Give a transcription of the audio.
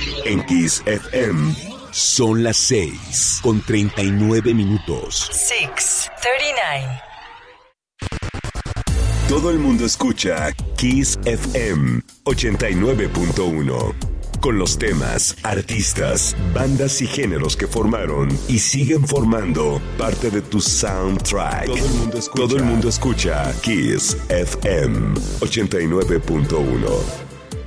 En Kiss FM son las 6:39. 6:39. Todo el mundo escucha Kiss FM 89.1. Con los temas, artistas, bandas y géneros que formaron y siguen formando parte de tu soundtrack. Todo el mundo escucha Kiss FM 89.1.